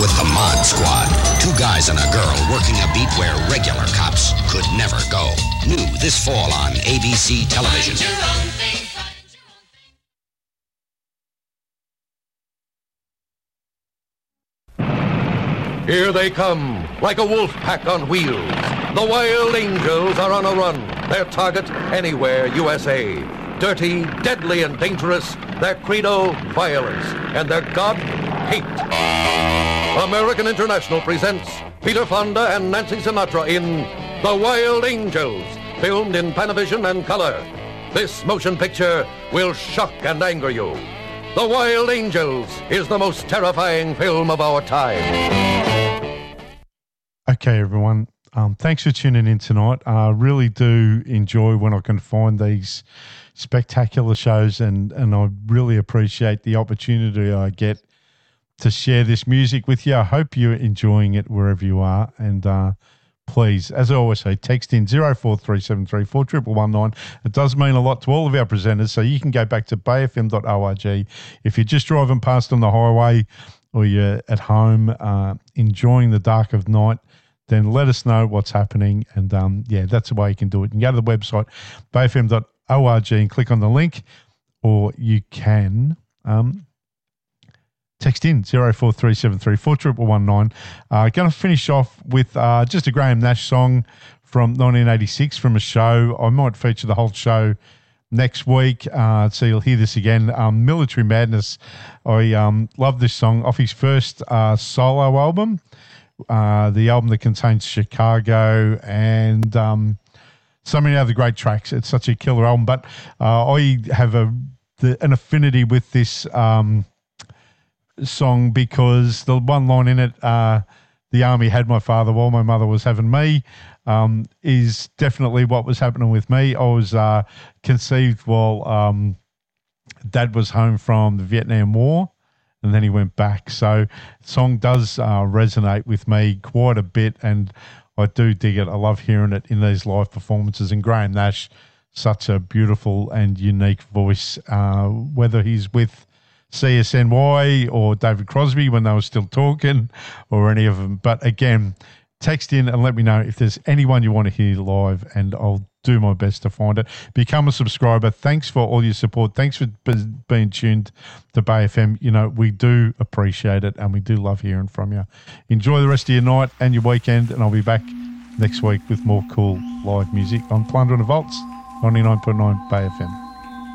With the Mod Squad, 2 guys and a girl working a beat where regular cops could never go. New this fall on ABC television. Here they come, like a wolf pack on wheels. The Wild Angels are on a run. Their target, anywhere, USA. Dirty, deadly, and dangerous. Their credo, violence. And their god, hate. American International presents Peter Fonda and Nancy Sinatra in The Wild Angels, filmed in Panavision and color. This motion picture will shock and anger you. The Wild Angels is the most terrifying film of our time. Okay, everyone. Thanks for tuning in tonight. I really do enjoy when I can find these spectacular shows, and I really appreciate the opportunity I get to share this music with you. I hope you're enjoying it wherever you are. And please, as I always say, text in 043734 11119. It does mean a lot to all of our presenters, so you can go back to bayfm.org. If you're just driving past on the highway or you're at home enjoying the dark of night, then let us know what's happening. And, that's the way you can do it. You can go to the website, bayfm.org, and click on the link, or you can text in 043734 11119. Going to finish off with just a Graham Nash song from 1986 from a show. I might feature the whole show next week, so you'll hear this again. Military Madness. I love this song off his first solo album, the album that contains Chicago and so many other great tracks. It's such a killer album, but I have an affinity with this song because the one line in it, the army had my father while my mother was having me, is definitely what was happening with me. I was conceived while Dad was home from the Vietnam War, and then he went back. So the song does resonate with me quite a bit, and I do dig it. I love hearing it in these live performances. And Graham Nash, such a beautiful and unique voice, whether he's with CSNY or David Crosby when they were still talking, or any of them. But again, text in and let me know if there's anyone you want to hear live, and I'll do my best to find it. Become a subscriber. Thanks for all your support. Thanks for being tuned to Bay FM. You know, we do appreciate it, and we do love hearing from you. Enjoy the rest of your night and your weekend, and I'll be back next week with more cool live music on Plunder and the Vaults, 99.9 Bay FM.